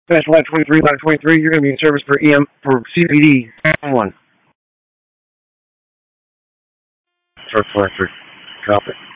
Special Line 23, Line 23, you're going to be in service for for CPD 1. Short 23. Copy.